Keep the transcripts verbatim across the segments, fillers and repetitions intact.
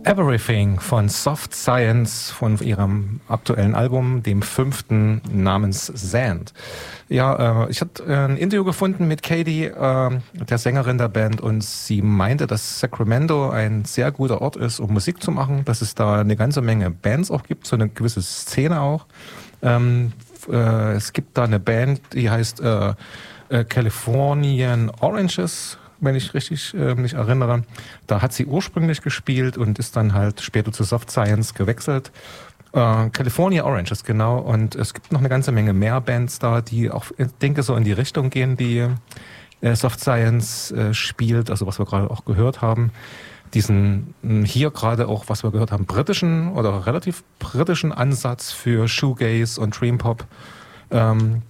Everything von Soft Science von ihrem aktuellen Album, dem fünften namens Sand. Ja, äh, ich hatte ein Interview gefunden mit Katie, äh, der Sängerin der Band, und sie meinte, dass Sacramento ein sehr guter Ort ist, um Musik zu machen, dass es da eine ganze Menge Bands auch gibt, so eine gewisse Szene auch. Ähm, äh, es gibt da eine Band, die heißt äh, äh, Californian Oranges, wenn ich richtig äh, mich erinnere. Da hat sie ursprünglich gespielt und ist dann halt später zu Soft Science gewechselt. Äh, California Oranges, genau. Und es gibt noch eine ganze Menge mehr Bands da, die auch, ich denke, so in die Richtung gehen, die äh, Soft Science äh, spielt, also was wir gerade auch gehört haben. Diesen hier gerade auch, was wir gehört haben, britischen oder relativ britischen Ansatz für Shoegaze und Dream Pop. Ähm,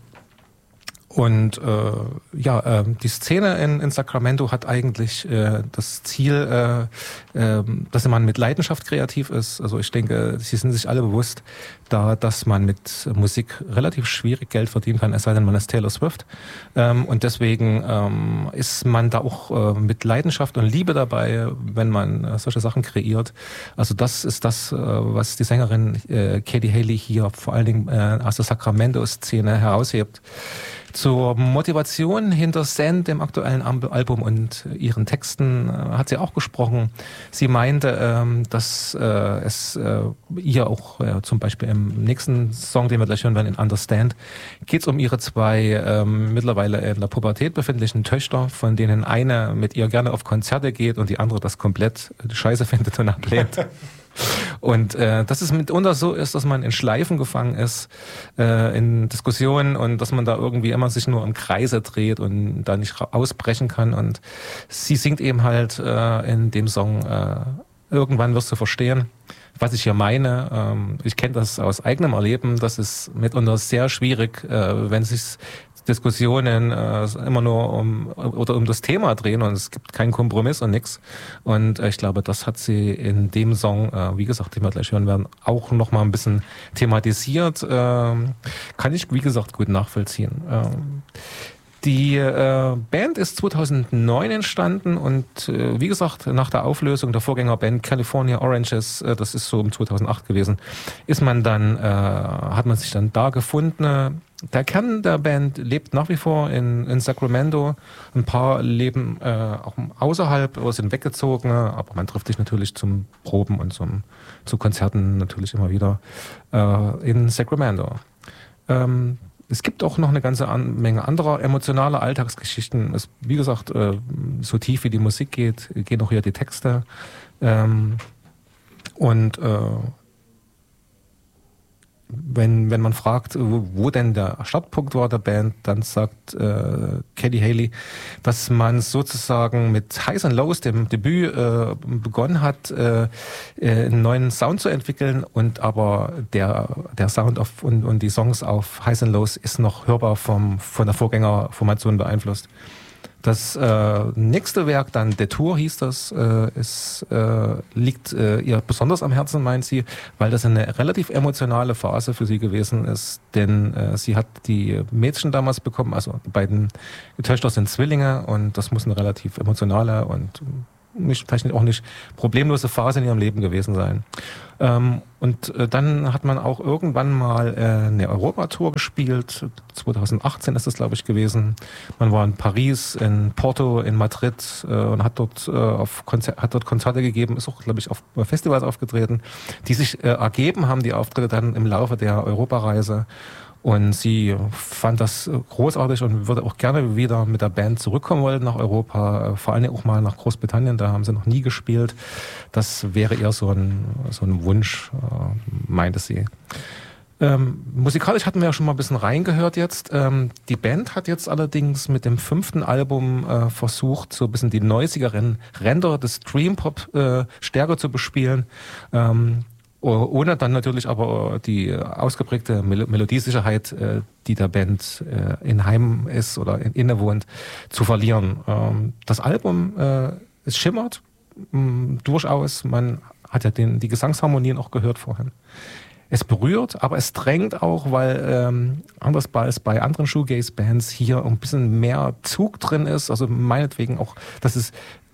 Und äh, ja, äh, die Szene in, in Sacramento hat eigentlich äh, das Ziel, äh, äh, dass man mit Leidenschaft kreativ ist. Also ich denke, sie sind sich alle bewusst, da, dass man mit Musik relativ schwierig Geld verdienen kann, es sei denn, man ist Taylor Swift. Ähm, und deswegen ähm, ist man da auch äh, mit Leidenschaft und Liebe dabei, wenn man äh, solche Sachen kreiert. Also das ist das, äh, was die Sängerin äh, Katie Haley hier vor allen Dingen äh, aus der Sacramento-Szene heraushebt. Zur Motivation hinter Sand, dem aktuellen Album, und ihren Texten äh, hat sie auch gesprochen. Sie meinte, ähm, dass äh, es äh, ihr auch äh, zum Beispiel im nächsten Song, den wir gleich hören werden, in Understand, geht es um ihre zwei ähm, mittlerweile in der Pubertät befindlichen Töchter, von denen eine mit ihr gerne auf Konzerte geht und die andere das komplett scheiße findet und ablehnt. Und äh, dass es mitunter so ist, dass man in Schleifen gefangen ist, äh, in Diskussionen, und dass man da irgendwie immer sich nur im Kreise dreht und da nicht ausbrechen kann. Und sie singt eben halt äh, in dem Song äh, Irgendwann wirst du verstehen, was ich hier meine. Ähm, ich kenne das aus eigenem Erleben. Das ist mitunter sehr schwierig, äh, wenn sich Diskussionen äh, immer nur um oder um das Thema drehen und es gibt keinen Kompromiss und nix. Und äh, ich glaube, das hat sie in dem Song, äh, wie gesagt, den wir gleich hören werden, auch noch mal ein bisschen thematisiert. Ähm, kann ich, wie gesagt, gut nachvollziehen. Ähm, Die äh, Band ist zweitausendneun entstanden und äh, wie gesagt, nach der Auflösung der Vorgängerband California Oranges, äh, das ist so um zweitausendacht gewesen, ist man dann, äh, hat man sich dann da gefunden. Der Kern der Band lebt nach wie vor in, in Sacramento. Ein paar leben äh, auch außerhalb oder sind weggezogen, aber man trifft sich natürlich zum Proben und zum, zu Konzerten natürlich immer wieder äh, in Sacramento. Ähm, Es gibt auch noch eine ganze Menge anderer emotionaler Alltagsgeschichten. Es, wie gesagt, äh, so tief wie die Musik geht, gehen auch hier die Texte. Ähm, und äh, wenn, wenn man fragt, wo, wo denn der Startpunkt war der Band, dann sagt äh, Katie Haley, dass man sozusagen mit Highs and Lows, dem Debüt, äh, begonnen hat, äh, einen neuen Sound zu entwickeln, und aber der der Sound auf, und, und die Songs auf Highs and Lows ist noch hörbar vom von der Vorgängerformation beeinflusst. Das äh, nächste Werk, dann Detour hieß das, äh, ist, äh, liegt äh, ihr besonders am Herzen, meint sie, weil das eine relativ emotionale Phase für sie gewesen ist, denn äh, sie hat die Mädchen damals bekommen, also die beiden Töchter sind Zwillinge, und das muss eine relativ emotionale und nicht, vielleicht auch nicht problemlose Phase in ihrem Leben gewesen sein. Ähm, und äh, dann hat man auch irgendwann mal äh, eine Europatour gespielt. zweitausendachtzehn ist das, glaube ich, gewesen. Man war in Paris, in Porto, in Madrid äh, und hat dort äh, auf Konzer- hat dort Konzerte gegeben, ist auch, glaube ich, auf Festivals aufgetreten, die sich äh, ergeben haben, die Auftritte dann im Laufe der Europareise. Und sie fand das großartig und würde auch gerne wieder mit der Band zurückkommen wollen nach Europa, vor allem auch mal nach Großbritannien, da haben sie noch nie gespielt. Das wäre eher so ein, so ein Wunsch, meinte sie. Ähm, musikalisch hatten wir ja schon mal ein bisschen reingehört jetzt. Ähm, die Band hat jetzt allerdings mit dem fünften Album äh, versucht, so ein bisschen die neusigeren Ränder des Dream Pop äh, stärker zu bespielen. Ähm, Ohne dann natürlich aber die ausgeprägte Mel- Melodiesicherheit, äh, die der Band äh, in Heim ist oder in, innewohnt, zu verlieren. Ähm, das Album, äh, es schimmert mh, durchaus. Man hat ja den, die Gesangsharmonien auch gehört vorhin. Es berührt, aber es drängt auch, weil ähm, anders als bei anderen Shoegaze-Bands hier ein bisschen mehr Zug drin ist. Also meinetwegen auch, dass es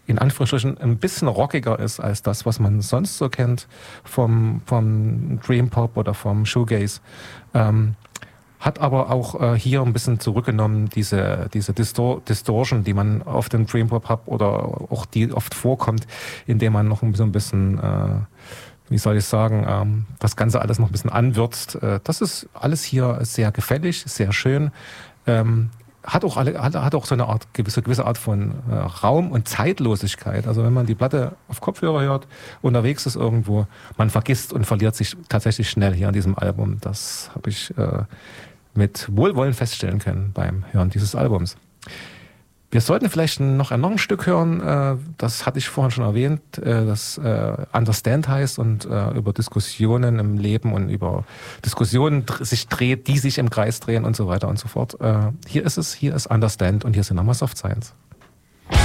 in Anführungsstrichen ein bisschen rockiger ist als das, was man sonst so kennt vom, vom Dream Pop oder vom Shoegaze. Ähm, hat aber auch äh, hier ein bisschen zurückgenommen, diese, diese Distor- Distortion, die man auf dem Dream Pop hat oder auch die oft vorkommt, indem man noch so ein bisschen, äh, wie soll ich sagen, ähm, das Ganze alles noch ein bisschen anwürzt. Äh, das ist alles hier sehr gefällig, sehr schön. Ähm, hat auch alle, hat, hat auch so eine Art, gewisse, gewisse Art von äh, Raum und Zeitlosigkeit. Also wenn man die Platte auf Kopfhörer hört, unterwegs ist irgendwo, man vergisst und verliert sich tatsächlich schnell hier an diesem Album. Das habe ich äh, mit Wohlwollen feststellen können beim Hören dieses Albums. Wir sollten vielleicht noch ein, noch ein Stück hören, äh, das hatte ich vorhin schon erwähnt, äh, das äh, Understand heißt und äh, über Diskussionen im Leben und über Diskussionen dr- sich dreht, die sich im Kreis drehen und so weiter und so fort. Äh, hier ist es, hier ist Understand und hier sind nochmal Soft Science.